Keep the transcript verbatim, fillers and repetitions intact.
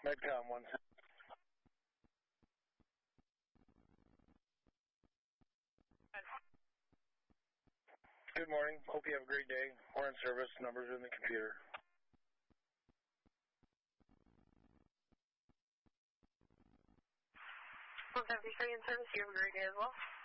Medcom one. Good morning. Hope you have a great day. We're in service. Numbers in the computer. one seventy-three in service. You have a great day as well.